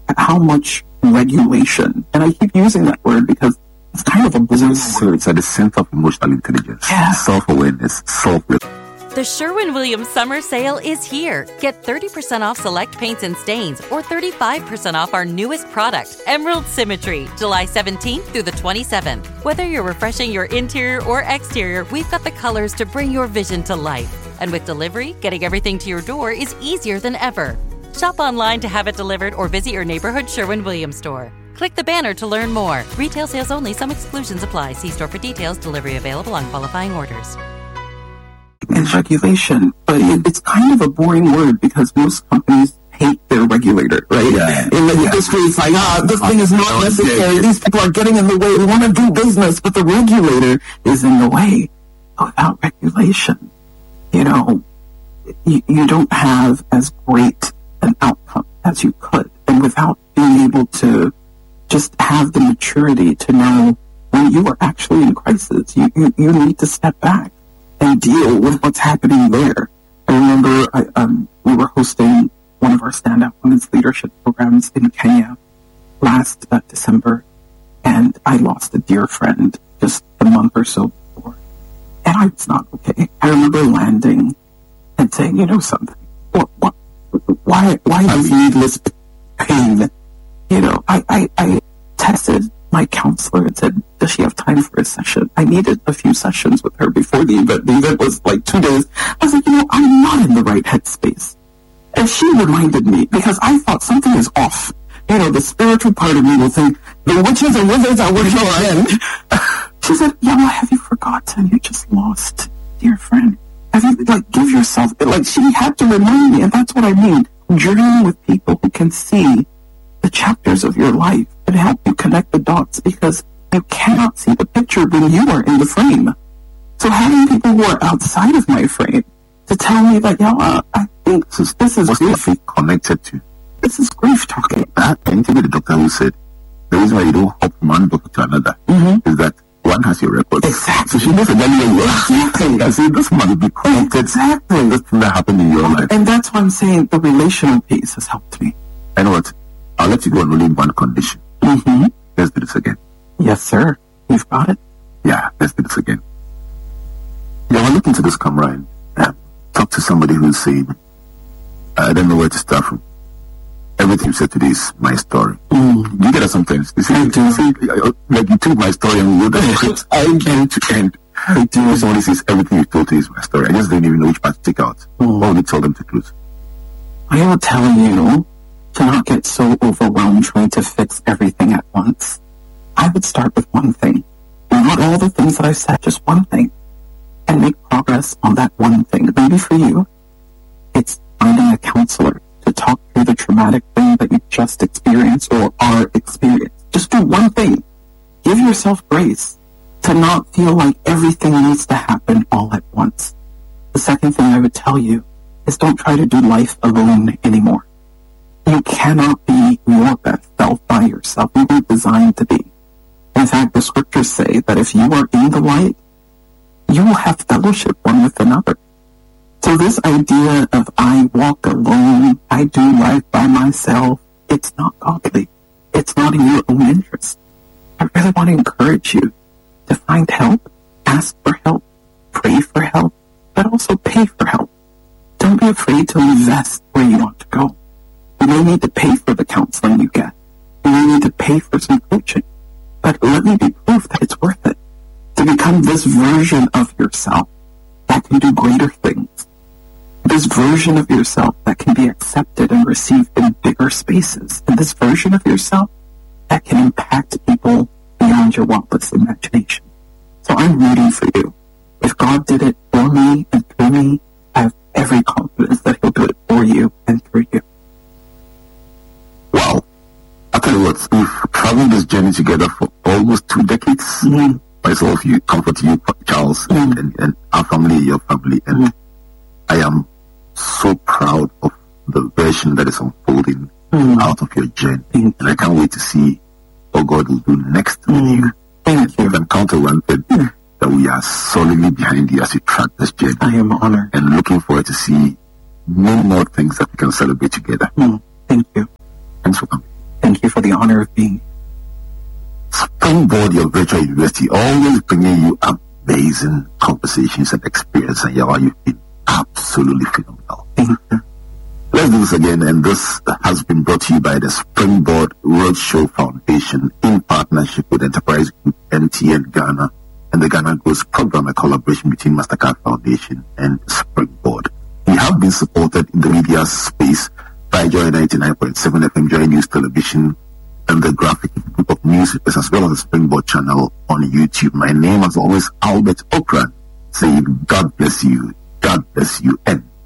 how much regulation, and I keep using that word because it's kind of a business word. It's at the center of emotional intelligence, self-awareness, self-reliance. The Sherwin-Williams Summer Sale is here. Get 30% off select paints and stains or 35% off our newest product, Emerald Symmetry, July 17th through the 27th. Whether you're refreshing your interior or exterior, we've got the colors to bring your vision to life. And with delivery, getting everything to your door is easier than ever. Shop online to have it delivered or visit your neighborhood Sherwin-Williams store. Click the banner to learn more. Retail sales only. Some exclusions apply. See store for details. Delivery available on qualifying orders. And regulation, but it's kind of a boring word because most companies hate their regulator, right? Yeah. In the industry, it's like, this thing is not necessary. These people are getting in the way. We want to do business, but the regulator is in the way. Without regulation, you don't have as great an outcome as you could. And without being able to just have the maturity to know when you are actually in crisis, you need to step back and deal with what's happening there. I remember we were hosting one of our stand-up women's leadership programs in Kenya last December, and I lost a dear friend just a month or so before. And I was not okay. I remember landing and saying, something. Why the needless pain? I texted my counselor and said, does she have time for a session? I needed a few sessions with her before the event. The event was like 2 days. I was like, I'm not in the right headspace. And she reminded me, because I thought something is off. The spiritual part of me will think, the witches and wizards are with your end. She said, have you forgotten? You just lost, dear friend. Have you, give yourself, she had to remind me, and that's what I mean. Journeying with people who can see the chapters of your life and help you connect the dots, because you cannot see the picture when you are in the frame. So having people who are outside of my frame to tell me that, I think this is grief connected to. This is grief talking. I think the doctor who said the reason why you don't hop from one doctor to another is that one has your record. Exactly. So she knows exactly. I say this must be connected. Exactly. This thing that happened in your life. And that's why I'm saying the relational piece has helped me. I know what. I'll let you go on only one condition. Let's do this again. Yes, sir. You've got it. Yeah, let's do this again. We'll look into this camera and talk to somebody who's saying, I don't know where to start from. Everything you said today is my story. You get it sometimes. You see, like you took my story and we wrote end to end. I do. Somebody says everything you told today is my story. I just didn't even know which part to take out. What would you tell them to close? I am telling you to not get so overwhelmed trying to fix everything at once. I would start with one thing. Not all the things that I said, just one thing. And make progress on that one thing. Maybe for you, it's finding a counselor to talk through the traumatic thing that you just experienced or are experiencing. Just do one thing. Give yourself grace to not feel like everything needs to happen all at once. The second thing I would tell you is don't try to do life alone anymore. You cannot be your best self by yourself. You were designed to be. In fact, the scriptures say that if you are in the light, you will have fellowship one with another. So this idea of I walk alone, I do life by myself, it's not godly. It's not in your own interest. I really want to encourage you to find help, ask for help, pray for help, but also pay for help. Don't be afraid to invest where you want to go. You may need to pay for the counseling you get. You may need to pay for some coaching. But let me be proof that it's worth it to become this version of yourself that can do greater things. This version of yourself that can be accepted and received in bigger spaces. And this version of yourself that can impact people beyond your wildest imagination. So I'm rooting for you. If God did it for me and through me, I have every confidence that He'll do it for you and through you. Wow. I'll tell you what, we've traveled this journey together for almost 2 decades. Myself, you, comfort you, Charles, and our family, your family. And I am so proud of the version that is unfolding out of your journey. And I can't wait to see what God will do next with you. Thank you. You can count on one thing, that we are solidly behind you as you track this journey. I am honored. And looking forward to see many more things that we can celebrate together. Thank you. Thanks for coming. for the honor of being. Springboard, your virtual university, always bringing you amazing conversations and experience, and you've been absolutely phenomenal. Thank you. Let's do this again, and this has been brought to you by the Springboard Roadshow Foundation in partnership with Enterprise Group MTN Ghana and the Ghana Growth Program, a collaboration between Mastercard Foundation and Springboard. We have been supported in the media space by Joy 99.7 FM, Joy News Television, and the graphic group of newspapers, as well as the Springboard channel on YouTube. My name, as always, Albert Okran, saying God bless you, and